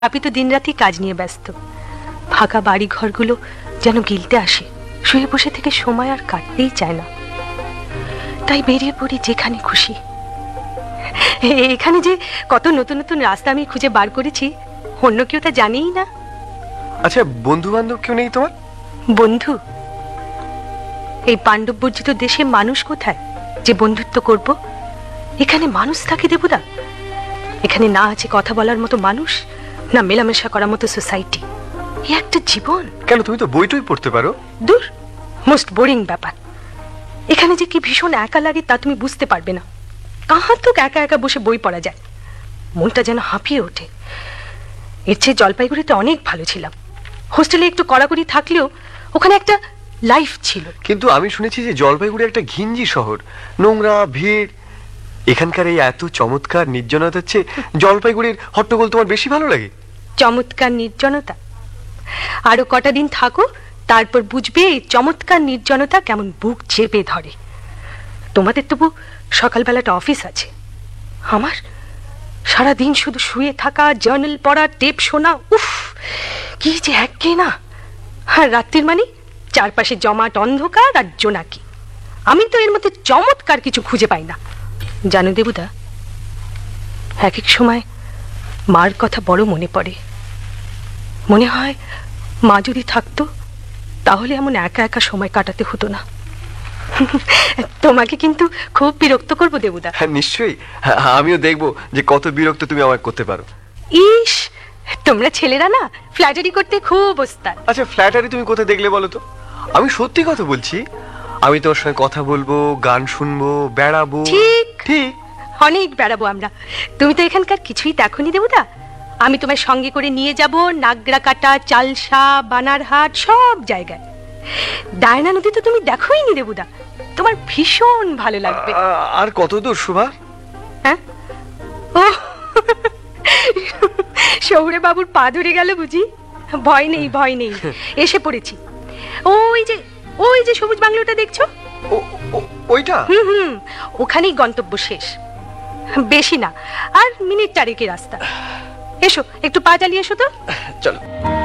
আপনি তো দিনরাতই কাজ নিয়ে ব্যস্ত। ফাঁকা বাড়ি ঘরগুলো যেন গিলতে আসে, শুয়ে বসে থেকে সময় আর কাটতেই চায় না। তাই বেরিয়ে পড়ি যেখানে খুশি। এখানে যে কত নতুন নতুন রাস্তা আমি খুঁজে বার করেছি, অন্য কেউ তা জানেই না। আচ্ছা, বন্ধু বান্ধব কেউ নেই তোমার? বন্ধু? এই পাণ্ডব বর্জিত দেশে মানুষ কোথায় যে বন্ধুত্ব করব? এখানে মানুষ থাকে দেবুদা? এখানে না আছে কথা বলার মতো মানুষ, না মেলামেশা করার মতো সোসাইটি। এ একটা জীবন। কেন, তুমি তো বইটই পড়তে পারো। দূর, মোস্ট বোরিং ব্যাপার। এখানে যে কি ভীষণ একা লাগে তা তুমি বুঝতে পারবে না। কাহার তো একা একা বসে বই পড়া যায়, মনটা যেন হাঁপিয়ে ওঠে। এর চেয়ে জলপাইগুড়িতে অনেক ভালো ছিলাম। হোস্টেলে একটু কড়াকড়ি থাকলেও ওখানে একটা লাইফ ছিল। কিন্তু আমি শুনেছি যে জলপাইগুড়ি একটা ঘিঞ্জি শহর, নোংরা, ভিড়। এখানকার এই এত চমৎকার নির্জনতার চেয়ে জলপাইগুড়ির হট্টগোল তোমার বেশি ভালো লাগে? চমৎকার নির্জনতা? আরো কটা দিন থাকো, তারপর বুঝবে এই চমৎকার নির্জনতা কেমন বুক চেপে ধরে। তোমাদের তবু সকালবেলাটা অফিস আছে, আমার সারাদিন শুধু শুয়ে থাকা, জার্নাল পড়া, টেপ শোনা। উফ, কি যে একঘেয়ে না। আর রাত্রির মানে চারপাশে জমাট অন্ধকার আর জোনাকি। আমি তো এর মধ্যে চমৎকার কিছু খুঁজে পাই না। জানো দেবুদা, এক এক সময় মার কথা বড় মনে পড়ে। মনে হয় মা যদি থাকতো তাহলে এমন একা একা সময় কাটাতে হতো না। তোমাকে কিন্তু খুব বিরক্ত করবো দেবুদা। হ্যাঁ, নিশ্চয়ই। আমিও দেখবো যে কত বিরক্ত তুমি আমায় করতে পারো। ইস, তোমরা ছেলেরা না ফ্ল্যাটারি করতে খুব ওস্তাদ। আচ্ছা, ফ্ল্যাটারি তুমি কোথায় দেখলে বলো তো? আমি সত্যি কথা বলছি। আমি তোমার সঙ্গে কথা বলবো, গান শুনবো, বেড়াবো। ঠিক ঠিক, অনেক বেড়াবো আমরা। তুমি তো এখানকার কিছুই দেখোনি দেবুদা। আমি তোমার সঙ্গে করে নিয়ে যাব নাগরাকাটা, চালসা, বানারহাট, সব জায়গায়। ডায়না নদী তো তুমি দেখোই নি দেবুদা, তোমার ভীষণ ভালো লাগবে। আর কত দূর শোভা? হ্যাঁ, ও শহুরে বাবুর পা ধরে গেল বুঝি? ভয় নেই, ভয় নেই, এসে পড়েছি। ওই যে সবুজ বাংলোটা দেখছো, ওইটা? হুম, ওখানেই গন্তব্য শেষ। বেশি না, আর মিনিট চারেকের রাস্তা। এসো, একটু পা চালিয়ে এসো তো। চলো।